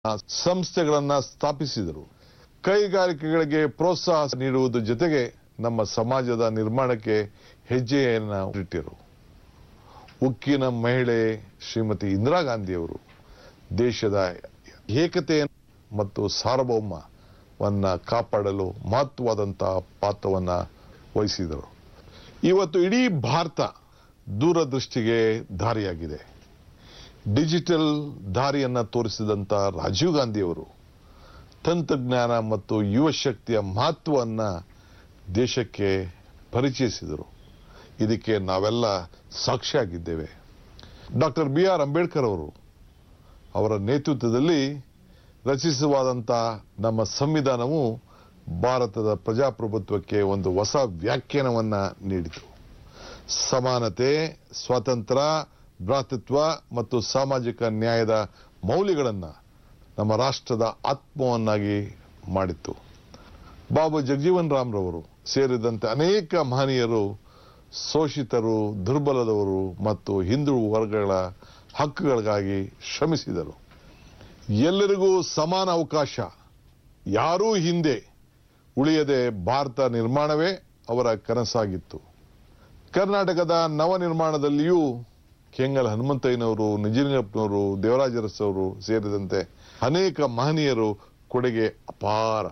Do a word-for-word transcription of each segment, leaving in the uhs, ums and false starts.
ಸಂಸ್ಥೆಗಳನ್ನು ಸ್ಥಾಪಿಸಿದರು. ಕೈಗಾರಿಕೆಗಳಿಗೆ ಪ್ರೋತ್ಸಾಹ ನೀಡುವುದರ ಜೊತೆಗೆ ನಮ್ಮ ಸಮಾಜದ ನಿರ್ಮಾಣಕ್ಕೆ ಹೆಜ್ಜೆಯನ್ನು ಇಟ್ಟರು. ಉಕ್ಕಿನ ಮಹಿಳೆ ಶ್ರೀಮತಿ ಇಂದಿರಾ ಗಾಂಧಿಯವರು ದೇಶದ ಏಕತೆ ಮತ್ತು ಸಾರ್ವಭೌಮವನ್ನು ಕಾಪಾಡಲು ಮಹತ್ವವಾದಂತಹ ಪಾತ್ರವನ್ನು ವಹಿಸಿದರು. ಇವತ್ತು ಇಡೀ ಭಾರತ ದೂರದೃಷ್ಟಿಗೆ ದಾರಿಯಾಗಿದೆ. ಡಿಜಿಟಲ್ ದಾರಿಯನ್ನು ತೋರಿಸಿದಂಥ ರಾಜೀವ್ ಗಾಂಧಿಯವರು ತಂತ್ರಜ್ಞಾನ ಮತ್ತು ಯುವ ಶಕ್ತಿಯ ಮಹತ್ವವನ್ನು ದೇಶಕ್ಕೆ ಪರಿಚಯಿಸಿದರು. ಇದಕ್ಕೆ ನಾವೆಲ್ಲ ಸಾಕ್ಷಿಯಾಗಿದ್ದೇವೆ. ಡಾಕ್ಟರ್ ಬಿ ಆರ್ ಅಂಬೇಡ್ಕರ್ ಅವರು ಅವರ ನೇತೃತ್ವದಲ್ಲಿ ರಚಿಸುವಾದಂಥ ನಮ್ಮ ಸಂವಿಧಾನವು ಭಾರತದ ಪ್ರಜಾಪ್ರಭುತ್ವಕ್ಕೆ ಒಂದು ಹೊಸ ವ್ಯಾಖ್ಯಾನವನ್ನು ನೀಡಿತು. ಸಮಾನತೆ, ಸ್ವಾತಂತ್ರ್ಯ, ಭ್ರಾತೃತ್ವ ಮತ್ತು ಸಾಮಾಜಿಕ ನ್ಯಾಯದ ಮೌಲ್ಯಗಳನ್ನು ನಮ್ಮ ರಾಷ್ಟ್ರದ ಆತ್ಮವನ್ನಾಗಿ ಮಾಡಿತ್ತು. ಬಾಬು ಜಗಜೀವನ್ ರಾಮ್ರವರು ಸೇರಿದಂತೆ ಅನೇಕ ಮಹನೀಯರು ಶೋಷಿತರು, ದುರ್ಬಲದವರು ಮತ್ತು ಹಿಂದುಳಿದ ವರ್ಗಗಳ ಹಕ್ಕುಗಳಿಗಾಗಿ ಶ್ರಮಿಸಿದರು. ಎಲ್ಲರಿಗೂ ಸಮಾನ ಅವಕಾಶ, ಯಾರೂ ಹಿಂದೆ ಉಳಿಯದೆ ಭಾರತ ನಿರ್ಮಾಣವೇ ಅವರ ಕನಸಾಗಿತ್ತು. ಕರ್ನಾಟಕದ ನವ ನಿರ್ಮಾಣದಲ್ಲಿಯೂ ಕೆಂಗಲ್ ಹನುಮಂತಯ್ಯನವರು, ನಿಜಲಿಂಗಪ್ಪನವರು, ದೇವರಾಜ ಅರಸು ಅವರು ಸೇರಿದಂತೆ ಅನೇಕ ಮಹನೀಯರು ಕೊಡುಗೆ ಅಪಾರ.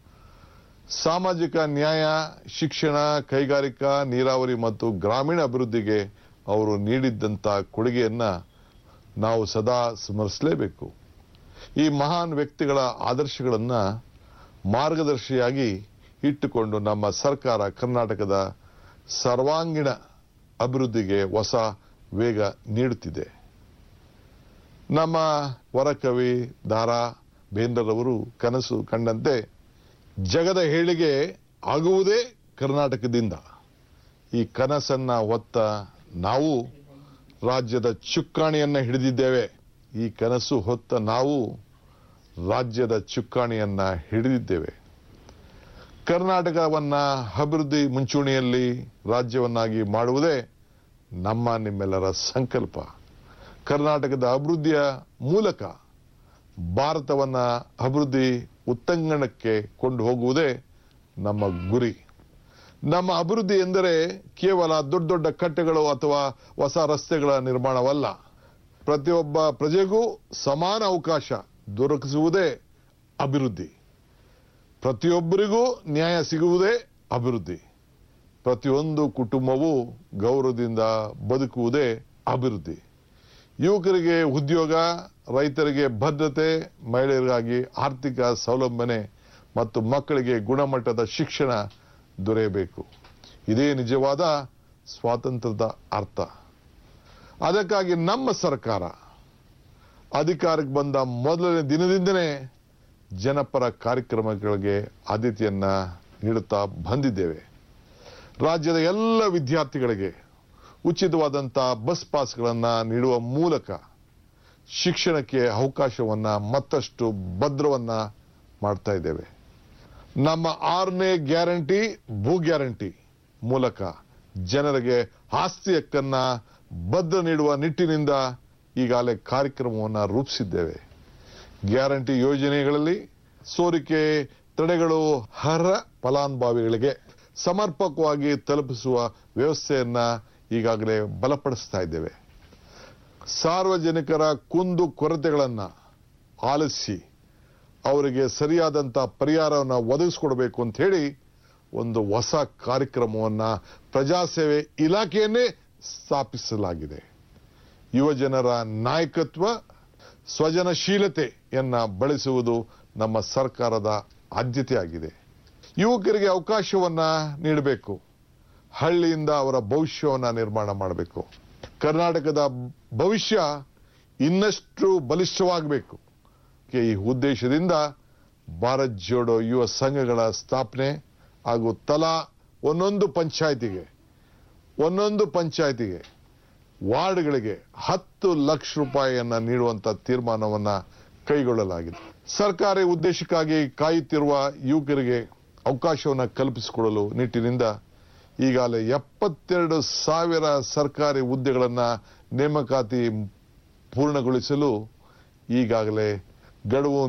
ಸಾಮಾಜಿಕ ನ್ಯಾಯ, ಶಿಕ್ಷಣ, ಕೈಗಾರಿಕಾ, ನೀರಾವರಿ ಮತ್ತು ಗ್ರಾಮೀಣ ಅಭಿವೃದ್ಧಿಗೆ ಅವರು ನೀಡಿದ್ದಂಥ ಕೊಡುಗೆಯನ್ನು ನಾವು ಸದಾ ಸ್ಮರಿಸಲೇಬೇಕು. ಈ ಮಹಾನ್ ವ್ಯಕ್ತಿಗಳ ಆದರ್ಶಗಳನ್ನು ಮಾರ್ಗದರ್ಶಿಯಾಗಿ ಇಟ್ಟುಕೊಂಡು ನಮ್ಮ ಸರ್ಕಾರ ಕರ್ನಾಟಕದ ಸರ್ವಾಂಗೀಣ ಅಭಿವೃದ್ಧಿಗೆ ಹೊಸ ವೇಗ ನೀಡುತ್ತಿದೆ. ನಮ್ಮ ವರಕವಿ ದಾರಾ ಬೇಂದ್ರರವರು ಕನಸು ಕಂಡಂತೆ ಜಗದ ಏಳಿಗೆ ಆಗುವುದೇ ಕರ್ನಾಟಕದಿಂದ. ಈ ಕನಸನ್ನ ಹೊತ್ತ ನಾವು ರಾಜ್ಯದ ಚುಕ್ಕಾಣಿಯನ್ನ ಹಿಡಿದಿದ್ದೇವೆ. ಈ ಕನಸು ಹೊತ್ತ ನಾವು ರಾಜ್ಯದ ಚುಕ್ಕಾಣಿಯನ್ನ ಹಿಡಿದಿದ್ದೇವೆ. ಕರ್ನಾಟಕವನ್ನ ಅಭಿವೃದ್ಧಿ ಮುಂಚೂಣಿಯಲ್ಲಿ ರಾಜ್ಯವನ್ನಾಗಿ ಮಾಡುವುದೇ ನಮ್ಮ ನಿಮ್ಮೆಲ್ಲರ ಸಂಕಲ್ಪ. ಕರ್ನಾಟಕದ ಅಭಿವೃದ್ಧಿಯ ಮೂಲಕ ಭಾರತವನ್ನ ಅಭಿವೃದ್ಧಿ ಉತ್ತಂಗಣಕ್ಕೆ ಕೊಂಡು ಹೋಗುವುದೇ ನಮ್ಮ ಗುರಿ. ನಮ್ಮ ಅಭಿವೃದ್ಧಿ ಎಂದರೆ ಕೇವಲ ದೊಡ್ಡ ದೊಡ್ಡ ಕಟ್ಟೆಗಳು ಅಥವಾ ಹೊಸ ರಸ್ತೆಗಳ ನಿರ್ಮಾಣವಲ್ಲ. ಪ್ರತಿಯೊಬ್ಬ ಪ್ರಜೆಗೂ ಸಮಾನ ಅವಕಾಶ ದೊರಕಿಸುವುದೇ ಅಭಿವೃದ್ಧಿ. ಪ್ರತಿಯೊಬ್ಬರಿಗೂ ನ್ಯಾಯ ಸಿಗುವುದೇ ಅಭಿವೃದ್ಧಿ. ಪ್ರತಿಯೊಂದು ಕುಟುಂಬವೂ ಗೌರವದಿಂದ ಬದುಕುವುದೇ ಅಭಿವೃದ್ಧಿ. ಯುವಕರಿಗೆ ಉದ್ಯೋಗ, ರೈತರಿಗೆ ಭದ್ರತೆ, ಮಹಿಳೆಯರಿಗಾಗಿ ಆರ್ಥಿಕ ಸೌಲಭ್ಯನೆ ಮತ್ತು ಮಕ್ಕಳಿಗೆ ಗುಣಮಟ್ಟದ ಶಿಕ್ಷಣ ದೊರೆಯಬೇಕು. ಇದೇ ನಿಜವಾದ ಸ್ವಾತಂತ್ರ್ಯದ ಅರ್ಥ. ಅದಕ್ಕಾಗಿ ನಮ್ಮ ಸರ್ಕಾರ ಅಧಿಕಾರಕ್ಕೆ ಬಂದ ಮೊದಲನೇ ದಿನದಿಂದಲೇ ಜನಪರ ಕಾರ್ಯಕ್ರಮಗಳಿಗೆ ಆದ್ಯತೆಯನ್ನ ನೀಡುತ್ತಾ ಬಂದಿದ್ದೇವೆ. ರಾಜ್ಯದ ಎಲ್ಲ ವಿದ್ಯಾರ್ಥಿಗಳಿಗೆ ಉಚಿತವಾದಂಥ ಬಸ್ ಪಾಸ್ಗಳನ್ನು ನೀಡುವ ಮೂಲಕ ಶಿಕ್ಷಣಕ್ಕೆ ಅವಕಾಶವನ್ನ ಮತ್ತಷ್ಟು ಭದ್ರವನ್ನ ಮಾಡ್ತಾ ಇದ್ದೇವೆ. ನಮ್ಮ ಆರನೇ ಗ್ಯಾರಂಟಿ ಭೂ ಗ್ಯಾರಂಟಿ ಮೂಲಕ ಜನರಿಗೆ ಆಸ್ತಿ ಹಕ್ಕನ್ನ ಭದ್ರ ನೀಡುವ ನಿಟ್ಟಿನಿಂದ ಈಗಾಗಲೇ ಕಾರ್ಯಕ್ರಮವನ್ನು ರೂಪಿಸಿದ್ದೇವೆ. ಗ್ಯಾರಂಟಿ ಯೋಜನೆಗಳಲ್ಲಿ ಸೋರಿಕೆ ತಡೆಗಳು ಅರ್ಹ ಫಲಾನುಭವಿಗಳಿಗೆ ಸಮರ್ಪಕವಾಗಿ ತಲುಪಿಸುವ ವ್ಯವಸ್ಥೆಯನ್ನ ಈಗಾಗಲೇ ಬಲಪಡಿಸ್ತಾ ಇದ್ದೇವೆ. ಸಾರ್ವಜನಿಕರ ಕುಂದು ಕೊರತೆಗಳನ್ನು ಆಲಿಸಿ ಅವರಿಗೆ ಸರಿಯಾದಂಥ ಪರಿಹಾರವನ್ನು ಒದಗಿಸಿಕೊಡಬೇಕು ಅಂತ ಹೇಳಿ ಒಂದು ಹೊಸ ಕಾರ್ಯಕ್ರಮವನ್ನು ಪ್ರಜಾಸೇವೆ ಇಲಾಖೆಯನ್ನೇ ಸ್ಥಾಪಿಸಲಾಗಿದೆ. ಯುವಜನರ ನಾಯಕತ್ವ, ಸ್ವಜನಶೀಲತೆಯನ್ನ ಬಳಸುವುದು ನಮ್ಮ ಸರ್ಕಾರದ ಆದ್ಯತೆಯಾಗಿದೆ. ಯುವಕರಿಗೆ ಅವಕಾಶವನ್ನ ನೀಡಬೇಕು. ಹಳ್ಳಿಯಿಂದ ಅವರ ಭವಿಷ್ಯವನ್ನು ನಿರ್ಮಾಣ ಮಾಡಬೇಕು. ಕರ್ನಾಟಕದ ಭವಿಷ್ಯ ಇನ್ನಷ್ಟು ಬಲಿಷ್ಠವಾಗಬೇಕು. ಈ ಉದ್ದೇಶದಿಂದ ಭಾರತ್ ಜೋಡೋ ಯುವ ಸಂಘಗಳ ಸ್ಥಾಪನೆ ಹಾಗೂ ತಲಾ ಒಂದೊಂದು ಪಂಚಾಯಿತಿಗೆ ಒಂದೊಂದು ಪಂಚಾಯಿತಿಗೆ ವಾರ್ಡ್ಗಳಿಗೆ ಹತ್ತು ಲಕ್ಷ ರೂಪಾಯಿಯನ್ನ ನೀಡುವಂತ ತೀರ್ಮಾನವನ್ನ ಕೈಗೊಳ್ಳಲಾಗಿದೆ. ಸರ್ಕಾರಿ ಉದ್ದೇಶಕ್ಕಾಗಿ ಕಾಯುತ್ತಿರುವ ಯುವಕರಿಗೆ ಅವಕಾಶವನ್ನು ಕಲ್ಪಿಸಿಕೊಡಲು ನಿಟ್ಟಿನಿಂದ ಈಗಾಗಲೇ ಎಪ್ಪತ್ತೆರಡು ಸಾವಿರ ಸರ್ಕಾರಿ ಹುದ್ದೆಗಳನ್ನು ನೇಮಕಾತಿ ಪೂರ್ಣಗೊಳಿಸಲು ಈಗಾಗಲೇ ಗಡುವು